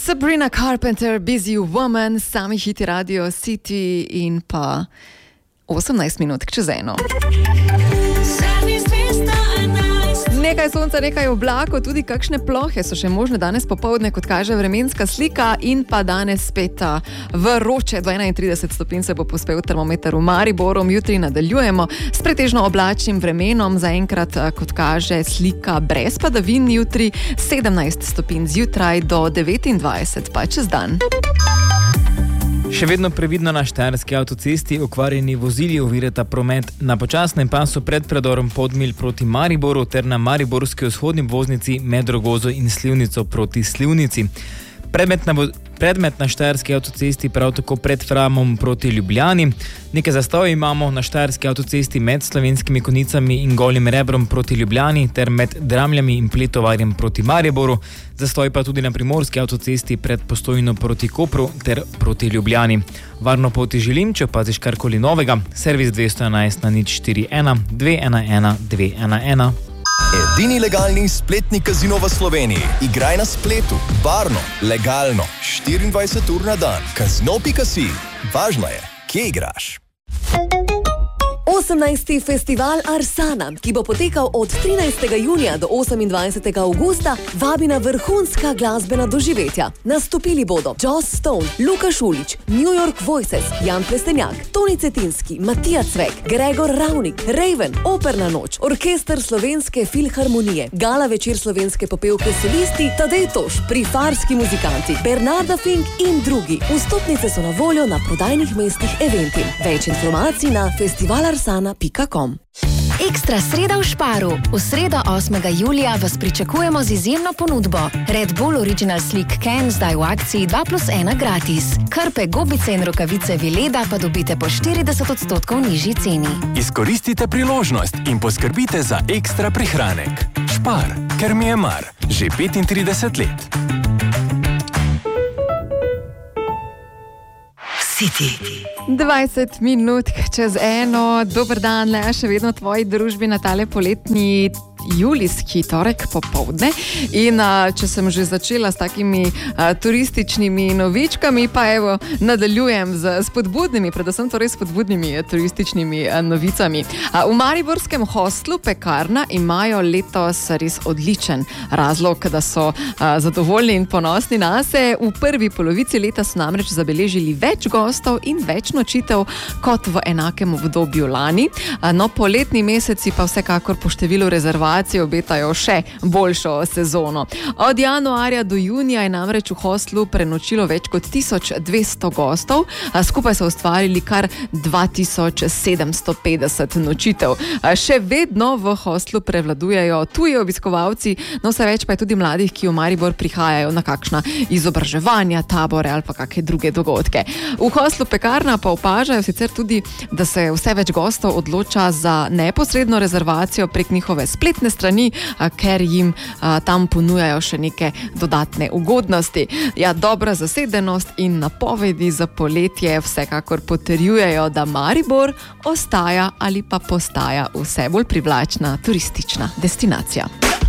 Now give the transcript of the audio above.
Sabrina Carpenter, Busy Woman, sami hiti Radio City in pa 18 minut čez eno. Nekaj sonca, nekaj oblakov, tudi kakšne plohe so še možne danes popoldne, kot kaže vremenska slika, in pa danes spet vroče, do 31 stopinj se bo povzpel termometer v Mariboru. Jutri nadaljujemo s pretežno oblačnim vremenom, zaenkrat, kot kaže slika, brez padavin, jutri 17 stopinj zjutraj do 29 pa čez dan. Še vedno previdno na štajerski avtocesti okvarjeni vozili ovirata promet na počasnem pasu pred predorom Podmilj proti Mariboru ter na mariborski vzhodni obvoznici med Rogozo in Slivnico proti Slivnici. Predmet na štajerski avtocesti prav tako pred Framom proti Ljubljani. Nekaj zastojev imamo na štajerski avtocesti med Slovenskimi Konjicami in Golim Rebrom proti Ljubljani ter med Dramljami in Pletovarjem proti Mariboru. Zastoj pa tudi na primorski avtocesti pred Postojno proti Kopru ter proti Ljubljani. Varno pot ti želim, če opaziš karkoli novega. Servis 211 na 041 211 211. Edini legalni spletni kazino v Sloveniji. Igraj na spletu, varno, legalno, 24 ur na dan. Kazino.si. Važno je, kje igraš. 18. festival Arsana, ki bo potekal od 13. junija do 28. augusta, vabi na vrhunska glasbena doživetja. Nastopili bodo Joss Stone, Luka Šulić, New York Voices, Jan Plestenjak, Toni Cetinski, Matija Cvek, Gregor Ravnik, Raven, Operna noč, Orkester Slovenske filharmonije, gala večer slovenske popevke solisti, Tadej Toš, prifarski muzikanti, Bernarda Fink in drugi. Vstopnice so na voljo na prodajnih mestih Eventim. Več informacij na festivalarsana.com. Ekstra sreda v Šparu. V sredo 8. julija vas pričakujemo z izjemno ponudbo. Red Bull Original Slick Can zdaj v akciji 2+1 gratis. Krpe, gobice in rokavice Vileda pa dobite po 40% nižji ceni. Izkoristite priložnost in poskrbite za ekstra prihranek. Špar, ker mi je mar. Že 35 let. City. 20 minut čez eno. Dober dan, le še vedno tvoji družbi na tale poletni julijski torek popoldne. In če sem že začela s takimi turističnimi novičkami, pa evo, nadaljujem z spodbudnimi, predvsem torej spodbudnimi turističnimi novicami. V mariborskem hostlu Pekarna imajo letos res odličen razlog, da so zadovoljni in ponosni nase. V prvi polovici leta so namreč zabeležili več gostov in več nočitev kot v enakem obdobju lani. No, poletni meseci pa vsekakor po številu rezervacij obetajo še boljšo sezono. Od januarja do junija je namreč v hostlu prenočilo več kot 1200 gostov, skupaj so ustvarili kar 2750 nočitev. Še vedno v hostlu prevladujejo tuji obiskovalci, no vse več pa je tudi mladih, ki v Maribor prihajajo na kakšna izobraževanja, tabore ali pa kakšne druge dogodke. V hostlu Pekarna pa opažajo sicer tudi, da se vse več gostov odloča za neposredno rezervacijo prek njihove spletne strani, ker jim tam ponujajo še neke dodatne ugodnosti. Ja, dobra zasedenost in napovedi za poletje vsekakor potrjujejo, da Maribor ostaja ali pa postaja vse bolj privlačna turistična destinacija.